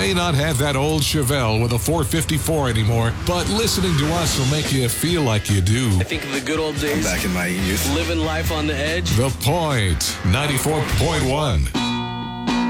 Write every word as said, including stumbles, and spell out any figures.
may not have that old Chevelle with a four fifty-four anymore, but listening to us will make you feel like you do. I think of the good old days. Back in my youth. Living life on the edge. The Point, ninety-four point one.